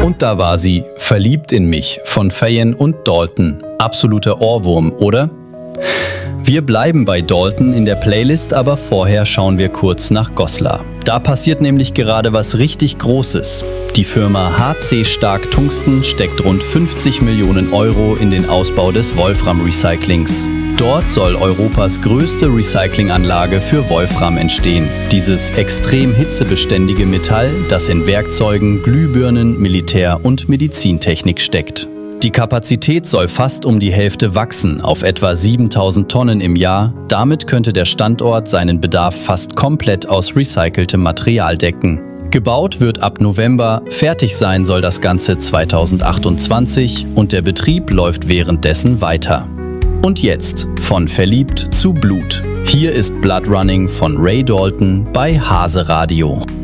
Und da war sie, Verliebt in mich von Feyen und Dalton. Absoluter Ohrwurm, oder? Wir bleiben bei Dalton in der Playlist, aber vorher schauen wir kurz nach Goslar. Da passiert nämlich gerade was richtig Großes. Die Firma HC Stark Tungsten steckt rund 50 Millionen Euro in den Ausbau des Wolfram-Recyclings. Dort soll Europas größte Recyclinganlage für Wolfram entstehen. Dieses extrem hitzebeständige Metall, das in Werkzeugen, Glühbirnen, Militär- und Medizintechnik steckt. Die Kapazität soll fast um die Hälfte wachsen, auf etwa 7000 Tonnen im Jahr. Damit könnte der Standort seinen Bedarf fast komplett aus recyceltem Material decken. Gebaut wird ab November, fertig sein soll das Ganze 2028 und der Betrieb läuft währenddessen weiter. Und jetzt von Verliebt zu Blut. Hier ist Blood Running von Ray Dalton bei Hase Radio.